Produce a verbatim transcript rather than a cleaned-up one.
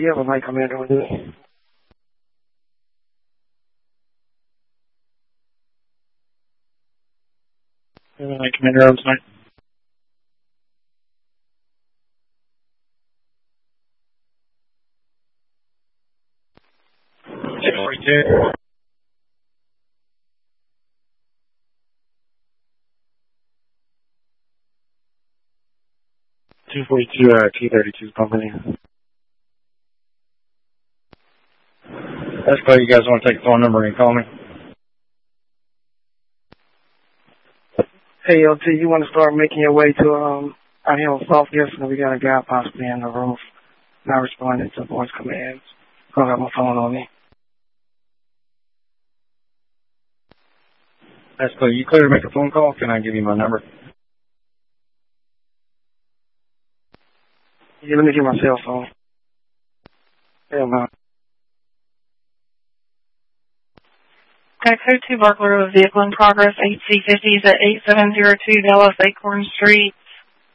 you have a night commander with me? You have a night commander on tonight? two forty-two. two forty-two, uh, T thirty-two company. That's cool. You guys want to take the phone number and call me? Hey, L T, you want to start making your way to, um, out here on South Gibson? We got a guy possibly on the roof, not responding to voice commands. I don't have my phone on me. That's cool. You clear to make a phone call? Can I give you my number? Yeah, let me get my cell phone. Hell no. Okay, code two burglar of vehicle in progress, H C fifty is at eight seven zero two Dallas Acorn Street.